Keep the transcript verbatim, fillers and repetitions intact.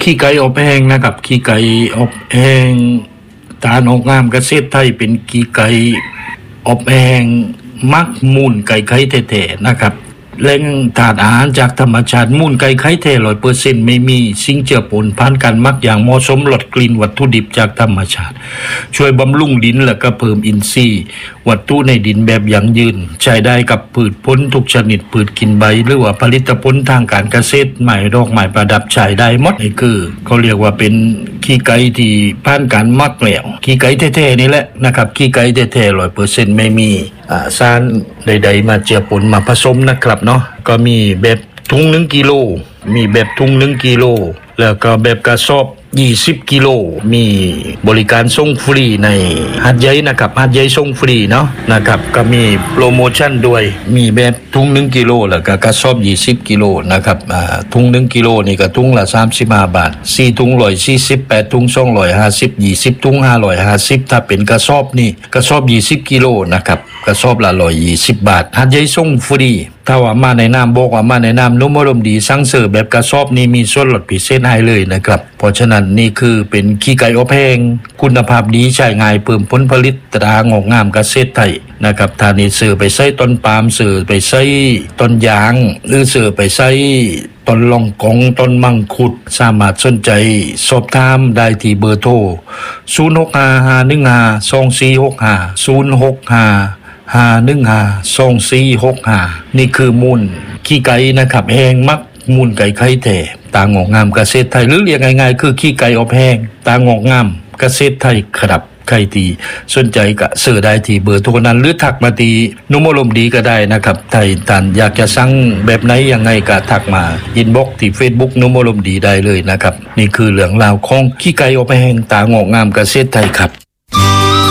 ขี้ไก่อบแห้งนะครับขี้ไก่อบแห้งตาหนกงามเกษตรไทยเป็นขี้ไก่อบแห้งมักมูลไก่ไข่แท้ๆนะครับแหล่งธาตุอาหารจากธรรมชาติมูลไก่ไข่แท้ ร้อยเปอร์เซ็นต์ ไม่มีสิ่งเจือปนผ่านการหมักอย่างเหมาะสมลดกลิ่นวัตถุดิบจากธรรมชาติช่วยบำรุงดินและก็เพิ่มอินทรีย์วัตถุในดินแบบยั่งยืนใช้ได้กับพืชผลทุกชนิดพืชกินใบหรือว่าผลิตผลทางการเกษตรไม้ดอกไม้ประดับใช้ได้หมดนี่คือเขาเรียกว่าเป็นขี้ไก่ที่ผ่านการหมักแล้วขี้ไก่แท้ๆนี่แหละนะครับขี้ไก่แท้ๆ ร้อยเปอร์เซ็นต์ ไม่มีอ่าสารใดๆมาเจือปนมาผสมนะครับเนาะก็มีแบบถุงหนึ่งกิโลมีแบบถุงหนึ่งกิโลแล้วก็แบบกระสอบยี่สิบกิโลมีบริการส่งฟรีในหาดใหญ่นะครับหาดใหญ่ส่งฟรีเนาะนะครับก็มีโปรโมชั่นด้วยมีแบบถุงหนึ่งกิโลแล้วก็กระสอบยี่สิบกิโลนะครับอ่าถุงหนึ่งกิโลนี่ก็ถุงละสามสิบห้าบาทสี่ถุงหนึ่งร้อยสี่สิบ แปดถุงสองร้อยห้าสิบ ยี่สิบถุงห้าร้อยห้าสิบถ้าเป็นกระสอบนี่กระสอบยี่สิบกิโลนะครับกระสอบละหนึ่งร้อยยี่สิบบาทหาดใหญ่ส่งฟรีถ้าว่ามาในนามบอกว่ามาในนามนุ่มอารมณ์ดีสั่งซื้อแบบกระสอบนี้มีส่วนลดพิเศษให้เลยนะครับเพราะฉะนั้นนี่คือเป็นขี้ไก่อบแห้งคุณภาพดีใช้ง่ายเพิ่มผลผลิตตรางอกงามเกษตรไทยนะครับถ้านี่ซื้อไปใส่ต้นปาล์มซื้อไปใส่ต้นยางหรือซื้อไปใส่ต้นลองกองต้นมังคุดสามารถสนใจสอบถามได้ที่เบอร์โทรศูนย์ หก ห้า ห้า หนึ่ง ห้า สอง สี่ หก ห้า ศูนย์ หก ห้า ห้า หนึ่ง ห้า สอง สี่ หก ห้านี่คือมูลขี้ไก่นะครับแห้งมักมูลไก่ไข่แท้ตางอกงามเกษตรไทยหรือเรียกง่ายๆคือขี้ไก่อบแห้งตางอกงามเกษตรไทยครับใครที่สนใจก็ซื้อได้ที่เบอร์โทรนั้นหรือทักมาที่นุ่มอารมณ์ดีก็ได้นะครับถ้าท่านอยากจะสั่งแบบไหนยังไงก็ทักมาอินบ็อกซ์ที่ Facebook นุ่มอารมณ์ดีได้เลยนะครับนี่คือเรื่องราวของขี้ไก่อบแห้งตางอกงามเกษตรไทยครับ